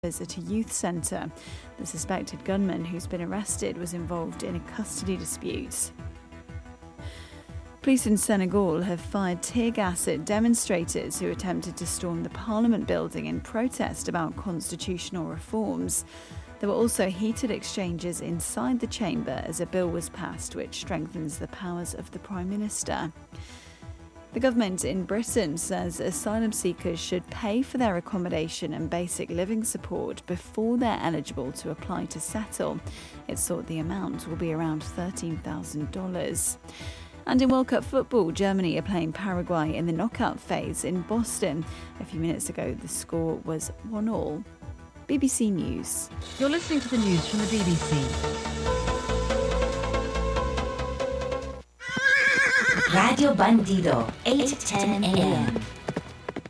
at a youth centre. The suspected gunman who's been arrested was involved in a custody dispute. Police in Senegal have fired tear gas at demonstrators who attempted to storm the Parliament building in protest about constitutional reforms. There were also heated exchanges inside the chamber as a bill was passed which strengthens the powers of the Prime Minister. The government in Britain says asylum seekers should pay for their accommodation and basic living support before they're eligible to apply to settle. It's thought the amount will be around $13,000. And in World Cup football, Germany are playing Paraguay in the knockout phase in Boston. A few minutes ago, the score was 1-1. BBC News. You're listening to the news from the BBC. Radio Bandido, 8:10 a.m.